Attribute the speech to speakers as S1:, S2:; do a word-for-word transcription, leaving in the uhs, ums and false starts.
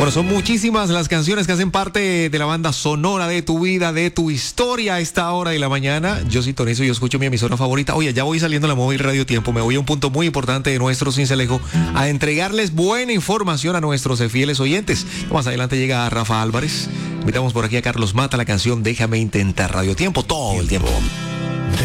S1: Bueno, son muchísimas las canciones que hacen parte de la banda sonora de tu vida, de tu historia a esta hora de la mañana. Yo sintonizo y yo escucho mi emisora favorita. Oye, ya voy saliendo a la móvil Radio Tiempo. Me voy a un punto muy importante de nuestro Cincelejo a entregarles buena información a nuestros fieles oyentes. Más adelante llega Rafa Álvarez. Invitamos por aquí a Carlos Mata, la canción Déjame Intentar. Radio Tiempo todo el tiempo.